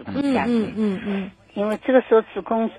下垂。因为这个时候子宫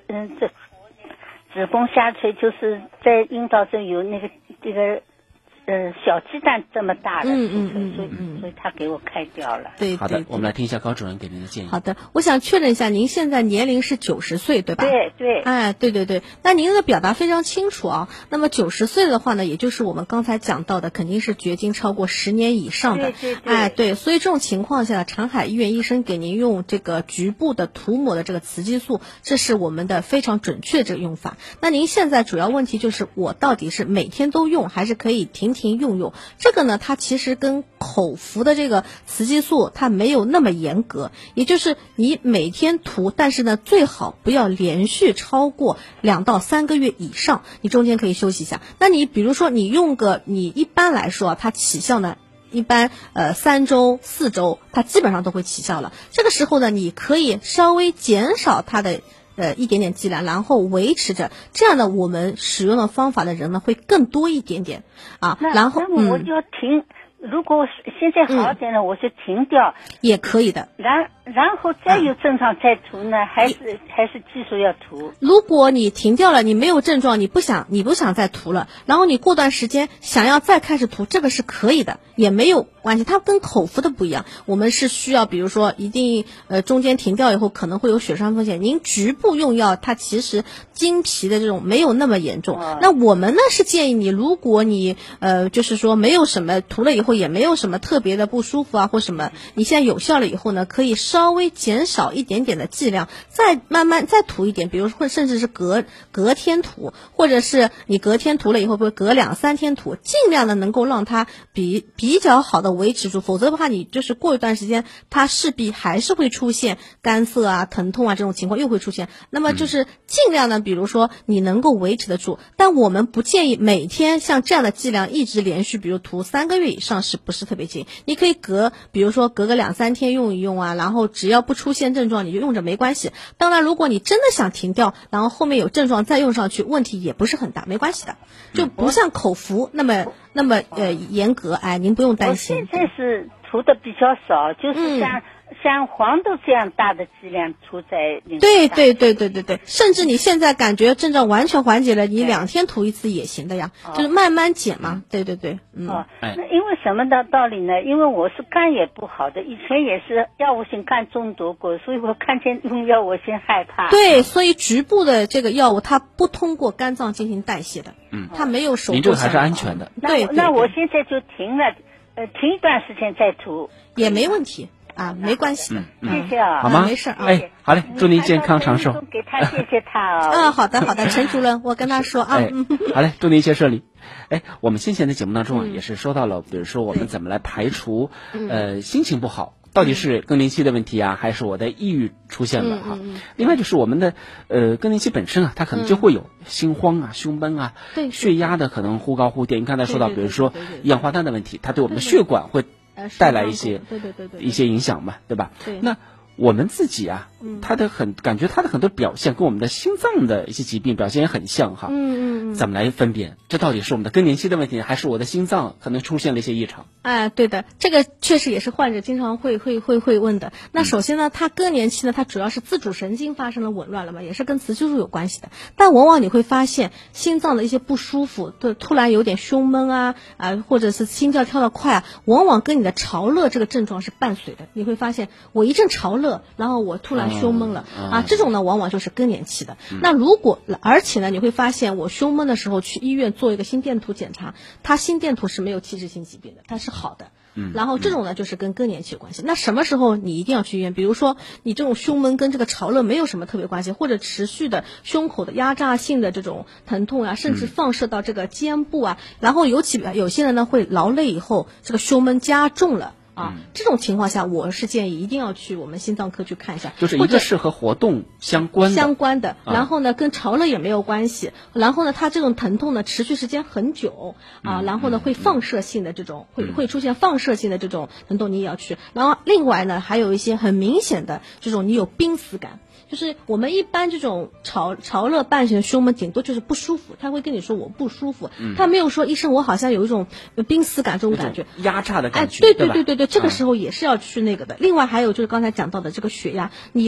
下垂就是在阴道这有那个这个小鸡蛋这么大的，所以他给我开掉了。 对， 好的，我们来听一下高主任给您的建议。 好的，我想确认一下，您现在年龄是90岁，对吧？ 对。 哎，对，那您的表达非常清楚啊。那么90岁的话呢，也就是我们刚才讲到的，肯定是绝经超过10年以上的。 对。 哎，对，所以这种情况下，长海医院医生给您用这个局部的涂抹的这个雌激素，这是我们的非常准确的这个用法。那您现在主要问题就是我到底是每天都用，还是可以停用？这个呢，它其实跟口服的这个雌激素它没有那么严格，也就是你每天涂，但是呢最好不要连续超过2到3个月以上，你中间可以休息一下。那你比如说你一般来说它起效呢一般3周4周它基本上都会起效了。这个时候呢你可以稍微减少它的一点点剂量，然后维持着，这样的我们使用的方法的人呢会更多一点点啊。然后那么我就要停，如果现在好点了，我就停掉也可以的。 然后再有症状再涂呢，还是继续要涂。 如果你停掉了，你没有症状，你不想再涂了，然后你过段时间想要再开始涂，这个是可以的，也没有关系。它跟口服的不一样，我们是需要比如说一定中间停掉以后可能会有血栓风险。您局部用药，它其实经皮的这种没有那么严重。那我们呢是建议你，如果你就是说没有什么涂了以后也没有什么特别的不舒服啊或什么，你现在有效了以后呢，可以稍微减少一点点的剂量，再慢慢再涂一点，比如说甚至是隔天涂，或者是你隔天涂了以后不会隔2、3天涂，尽量的能够让它比较好的维持住，否则的话你就是过一段时间它势必还是会出现干涩啊疼痛啊这种情况又会出现。那么就是尽量的比如说你能够维持得住，但我们不建议每天像这样的剂量一直连续比如涂3个月以上，是不是特别建议？你可以比如说隔个2、3天用一用啊，然后只要不出现症状你就用着没关系。当然如果你真的想停掉，然后后面有症状再用上去，问题也不是很大，没关系的，就不像口服那么严格。哎，您不用担心。 我现在是涂的比较少，就是像黄豆这样大的剂量涂在那个。 对，甚至你现在感觉症状完全缓解了，你2天涂一次也行的呀，就是慢慢减嘛。对。 那因为什么的道理呢？因为我是肝也不好的，以前也是药物性肝中毒过，所以我看见用药我先害怕。 对，所以局部的这个药物它不通过肝脏进行代谢的，它没有守护。 您这个还是安全的。 对， 那我现在就停了，停一段时间再涂也没问题。啊，没关系的， 谢谢啊， 好吗？ 没事啊， 哎，好嘞，祝您健康长寿。 给他谢谢他啊。 好的，陈主任，我跟他说啊。 好嘞，祝您一切顺利。哎，我们先前的节目当中啊，也是说到了，比如说我们怎么来排除心情不好，到底是更年期的问题啊，还是我的抑郁出现了哈？另外就是我们的更年期本身啊，它可能就会有心慌啊、胸闷啊，血压的可能忽高忽低。您刚才说到，比如说一氧化碳的问题，它对我们的血管会带来一些一些影响嘛，对吧？ 对。 那我们自己啊，感觉他的很多表现跟我们的心脏的一些疾病表现也很像哈。怎么来分辨这到底是我们的更年期的问题，还是我的心脏可能出现了一些异常？ 对的，这个确实也是患者经常会问的。那首先呢，他更年期呢，它主要是自主神经发生了紊乱了嘛，也是跟雌激素有关系的。但往往你会发现心脏的一些不舒服，突然有点胸闷啊，或者是心跳跳得快啊，往往跟你的潮热这个症状是伴随的。你会发现我一阵潮热，然后我突然胸闷了这种呢往往就是更年期的。那而且呢，你会发现我胸闷的时候去医院做一个心电图检查，它心电图是没有器质性疾病的，它是好的。然后这种呢就是跟更年期有关系。那什么时候你一定要去医院？比如说你这种胸闷跟这个潮热没有什么特别关系，或者持续的胸口的压榨性的这种疼痛啊，甚至放射到这个肩部啊，然后有些人呢会劳累以后这个胸闷加重了。这种情况下我是建议一定要去我们心脏科去看一下， 就是一个是和活动相关的， 然后呢跟潮热也没有关系，然后呢它这种疼痛呢持续时间很久然后呢会放射性的这种会出现放射性的这种疼痛，你也要去。然后另外呢还有一些很明显的这种你有濒死感，就是我们一般这种潮热伴随的胸闷顶多就是不舒服，他会跟你说我不舒服，他没有说医生我好像有一种濒死感这种感觉， 压榨的感觉。 对，这个时候也是要去那个的。另外还有就是刚才讲到的这个血压，你